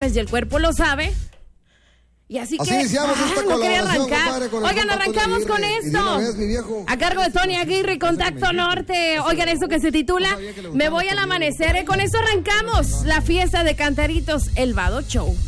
viernes y el cuerpo lo sabe. Y así que iniciamos esta no quería colaboración, arrancar. compadre, con el Oigan, compa arrancamos Tony con Aguirre. Y de esto. una vez, mi viejo. A cargo de Tony Aguirre, Contacto Norte. Oigan, esto que se titula Me voy al amanecer. Con esto arrancamos la fiesta de Cantaritos, el Vado Show.